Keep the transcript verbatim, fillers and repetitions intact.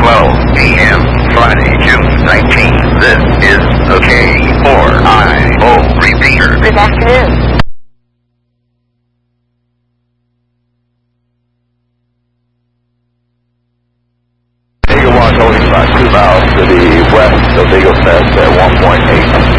twelve p m Friday, June nineteenth. This is the K four I O repeater. Good afternoon. Eagle one holding about two miles to the west of Eagle Nest at one point eight.